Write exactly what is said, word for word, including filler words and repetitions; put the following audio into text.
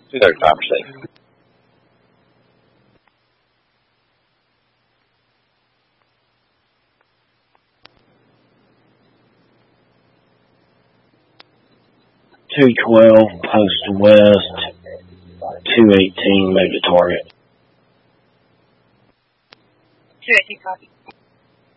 two thirty-five percent. two twelve, post west, two eighteen, move to target. two eighteen, copy.